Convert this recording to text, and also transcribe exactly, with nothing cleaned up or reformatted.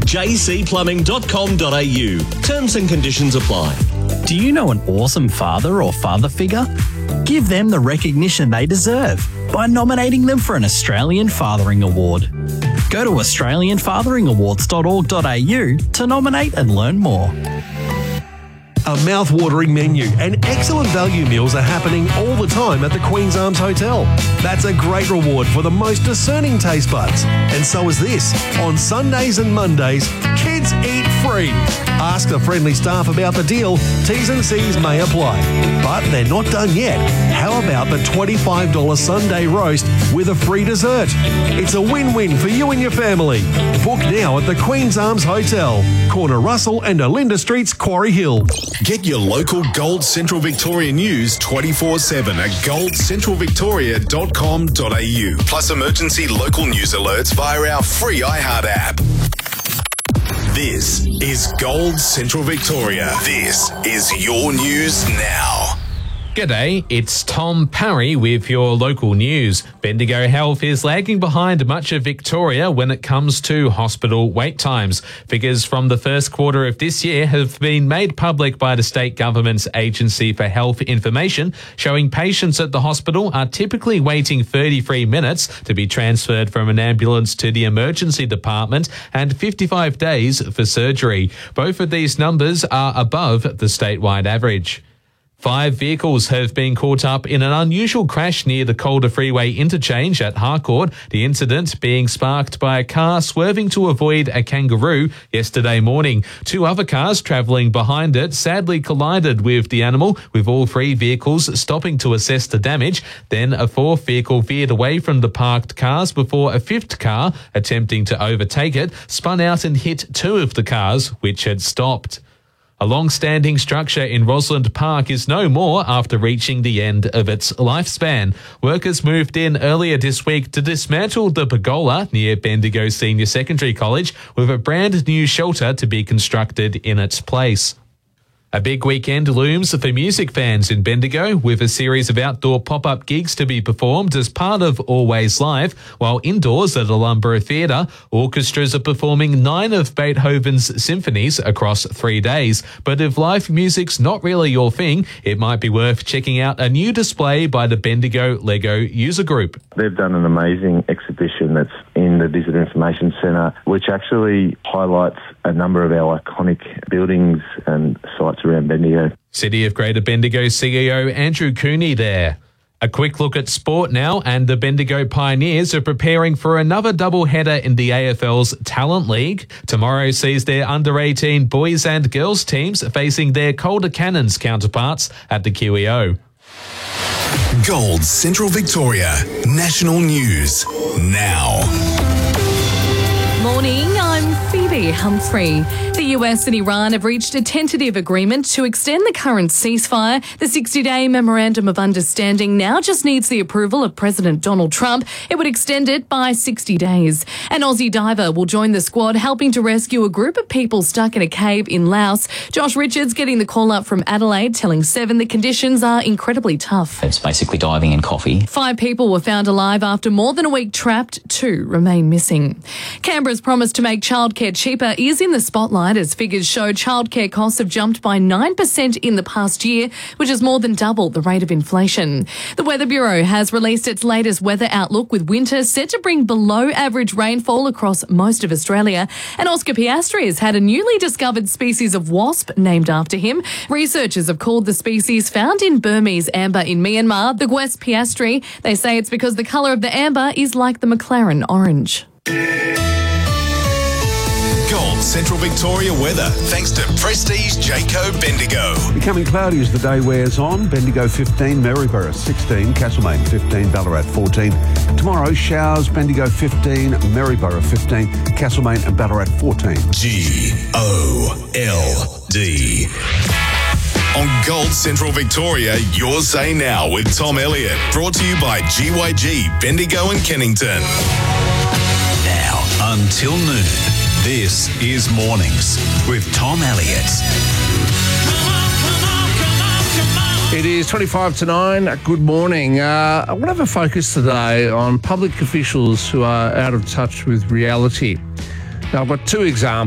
j c plumbing dot com dot a u. Terms and conditions apply. Do you know an awesome father or father figure? Give them the recognition they deserve by nominating them for an Australian Fathering Award. Go to australian fathering awards dot org dot a u to nominate and learn more. A mouth-watering menu and excellent value meals are happening all the time at the Queen's Arms Hotel. That's a great reward for the most discerning taste buds. And so is this. On Sundays and Mondays, kids eat free. Ask the friendly staff about the deal. T's and C's may apply. But they're not done yet. How about the twenty-five dollars Sunday roast with a free dessert? It's a win-win for you and your family. Book now at the Queen's Arms Hotel, corner Russell and Olinda Streets, Quarry Hill. Get your local Gold Central Victoria news twenty-four seven at gold central victoria dot com dot a u. Plus emergency local news alerts via our free iHeart app. This is Gold Central Victoria. This is your news now. G'day, it's Tom Parry with your local news. Bendigo Health is lagging behind much of Victoria when it comes to hospital wait times. Figures from the first quarter of this year have been made public by the state government's Agency for Health Information, showing patients at the hospital are typically waiting thirty-three minutes to be transferred from an ambulance to the emergency department and fifty-five days for surgery. Both of these numbers are above the statewide average. Five vehicles have been caught up in an unusual crash near the Calder Freeway interchange at Harcourt, the incident being sparked by a car swerving to avoid a kangaroo yesterday morning. Two other cars travelling behind it sadly collided with the animal, with all three vehicles stopping to assess the damage. Then a fourth vehicle veered away from the parked cars before a fifth car, attempting to overtake it, spun out and hit two of the cars, which had stopped. A long-standing structure in Rosalind Park is no more after reaching the end of its lifespan. Workers moved in earlier this week to dismantle the pergola near Bendigo Senior Secondary College, with a brand new shelter to be constructed in its place. A big weekend looms for music fans in Bendigo, with a series of outdoor pop-up gigs to be performed as part of Always Live, while indoors at Alumbra Theatre, orchestras are performing nine of Beethoven's symphonies across three days. But if live music's not really your thing, it might be worth checking out a new display by the Bendigo Lego User Group. They've done an amazing exhibition that's in the Visitor Information Centre, which actually highlights a number of our iconic buildings and sites around Bendigo. City of Greater Bendigo C E O Andrew Cooney there. A quick look at sport now, and the Bendigo Pioneers are preparing for another doubleheader in the A F L's Talent League. Tomorrow sees their under eighteen boys and girls teams facing their Calder Cannons counterparts at the Q E O. Gold Central Victoria National News now. Morning, I'm Phoebe Humphrey. The U S and Iran have reached a tentative agreement to extend the current ceasefire. The sixty-day Memorandum of Understanding now just needs the approval of President Donald Trump. It would extend it by sixty days. An Aussie diver will join the squad helping to rescue a group of people stuck in a cave in Laos. Josh Richards getting the call up from Adelaide, telling Seven the conditions are incredibly tough. It's basically diving in coffee. Five people were found alive after more than a week trapped. Two remain missing. Canberra's promise to make childcare cheaper is in the spotlight as figures show childcare costs have jumped by nine percent in the past year, which is more than double the rate of inflation. The Weather Bureau has released its latest weather outlook, with winter set to bring below average rainfall across most of Australia. And Oscar Piastri has had a newly discovered species of wasp named after him. Researchers have called the species found in Burmese amber in Myanmar the Gwes Piastri. They say it's because the colour of the amber is like the McLaren orange. Gold Central Victoria weather, thanks to Prestige Jayco Bendigo. Becoming cloudy as the day wears on. Bendigo fifteen, Maryborough sixteen, Castlemaine fifteen, Ballarat fourteen. Tomorrow, showers, Bendigo fifteen, Maryborough fifteen, Castlemaine and Ballarat fourteen. G O L D. On Gold Central Victoria, your say now with Tom Elliott. Brought to you by G Y G, Bendigo and Kennington. Now until noon. This is Mornings with Tom Elliott. It is twenty-five to nine. Good morning. Uh, I want to have a focus today on public officials who are out of touch with reality. Now, I've got two examples.